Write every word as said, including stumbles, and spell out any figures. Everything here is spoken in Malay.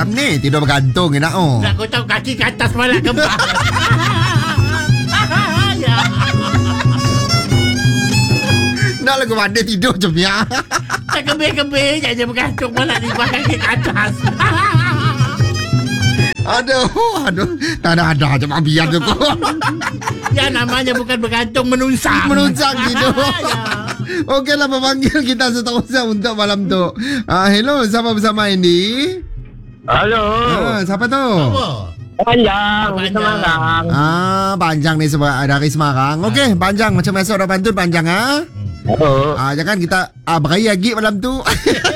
macam ni. Tidur bergantung nak oh. Nak kau tahu kaki ke atas malah kembang. Ya. Nak lagu mana tidur macam ni. Tak kebir-kebir je bergantung malah di kaki ke atas. Aduh, aduh. Tak ada-ada je mabian tu. Ya namanya bukan bergantung, menunsang. Menunsang tidur. Ya. Okeylah, memanggil kita seterusnya untuk malam tu. Ah, hello, siapa bersama ini? Halo. Ah, siapa tu? Apa? Panjang, Panjang. Semarang. Ah, Panjang ni sebab dari Semarang. Okey, Panjang macam biasa orang Pantun Panjang ah. Oh. Ah, jangan kita ah, beraya gig malam tu.